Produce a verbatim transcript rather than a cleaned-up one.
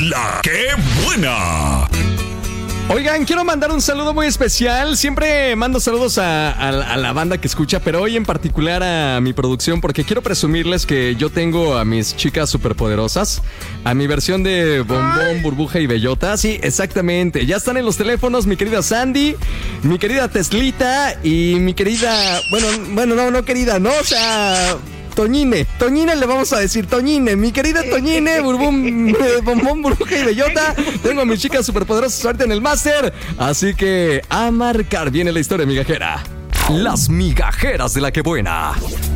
La que buena. Oigan, quiero mandar un saludo muy especial. Siempre mando saludos a, a, a la banda que escucha, pero hoy en particular a mi producción, porque quiero presumirles que yo tengo a mis chicas superpoderosas, a mi versión de Bombón, Burbuja y Bellota. Sí, exactamente. Ya están en los teléfonos mi querida Sandy, mi querida Teslita y mi querida... Bueno, bueno, no, no querida, no, o sea... Toñine, Toñine le vamos a decir, Toñine, mi querida Toñine, burbum, Bombón, Burbuja y Bellota. Tengo a mis chicas superpoderosas ahorita en el máster, así que a marcar viene la historia migajera. Las migajeras de la que buena.